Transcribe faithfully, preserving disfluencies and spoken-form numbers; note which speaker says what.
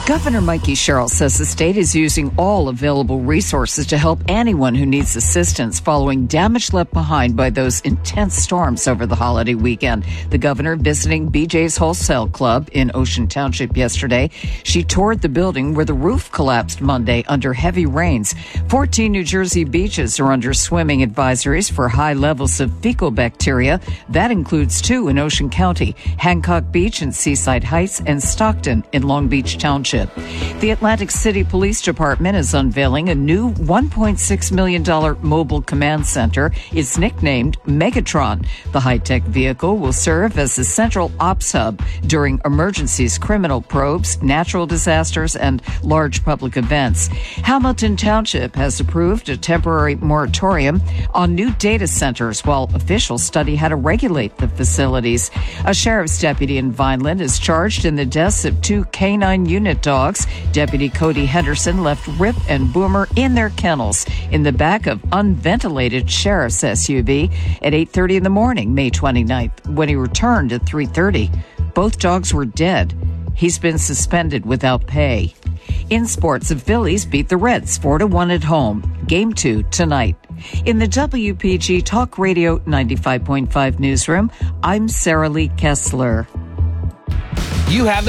Speaker 1: Governor Mikey Sherrill says the state is using all available resources to help anyone who needs assistance following damage left behind by those intense storms over the holiday weekend. The governor visiting B J's Wholesale Club in Ocean Township yesterday. She toured the building where the roof collapsed Monday under heavy rains. fourteen New Jersey beaches are under swimming advisories for high levels of fecal bacteria. That includes two in Ocean County, Hancock Beach in Seaside Heights and Stockton in Long Beach Township. The Atlantic City Police Department is unveiling a new one point six million dollars mobile command center. It's nicknamed Megatron. The high-tech vehicle will serve as the central ops hub during emergencies, criminal probes, natural disasters, and large public events. Hamilton Township has approved a temporary moratorium on new data centers while officials study how to regulate the facilities. A sheriff's deputy in Vineland is charged in the deaths of two canine unit dogs. Deputy Cody Henderson left Rip and Boomer in their kennels in the back of unventilated sheriff's S U V at eight thirty in the morning, May twenty-ninth. When he returned at three thirty, both dogs were dead. He's been suspended without pay. In sports, the Phillies beat the Reds four to one at home. Game two tonight. In the W P G Talk Radio ninety-five point five newsroom, I'm Sarah Lee Kessler.
Speaker 2: You have